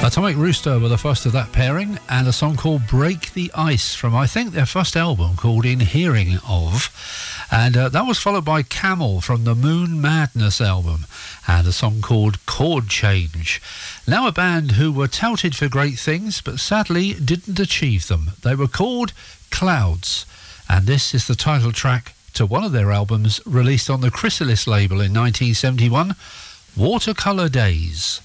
Atomic Rooster were the first of that pairing, and a song called Break the Ice from, I think, their first album called In Hearing Of. And that was followed by Camel from the Moon Madness album, and a song called Chord Change. Now a band who were touted for great things, but sadly didn't achieve them. They were called Clouds, and this is the title track to one of their albums released on the Chrysalis label in 1971, Watercolour Days.